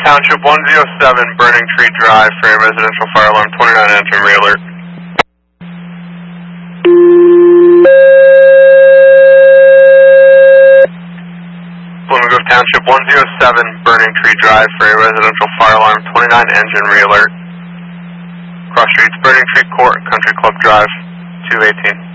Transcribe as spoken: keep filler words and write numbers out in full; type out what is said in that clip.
Township one oh seven, Burning Tree Drive for a residential fire alarm, twenty-nine engine re-alert. Blooming Grove Township one oh seven, Burning Tree Drive for a residential fire alarm, twenty-nine engine re-alert. Cross Streets, Burning Tree Court, Country Club Drive, two eighteen.